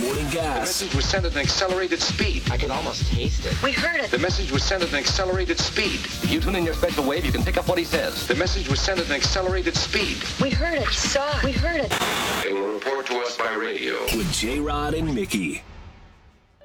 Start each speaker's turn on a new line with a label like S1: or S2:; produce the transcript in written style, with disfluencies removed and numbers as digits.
S1: morning
S2: The
S1: gas.
S2: message was sent at an accelerated speed.
S3: I can almost taste it.
S4: We heard it.
S2: The message was sent at an accelerated speed.
S5: If you tune in your special wave, you can pick up what he says.
S2: The message was sent at an accelerated speed.
S4: We heard it. Saw it. We heard it.
S2: They will report to us by radio.
S1: With J-Rod and Mickey.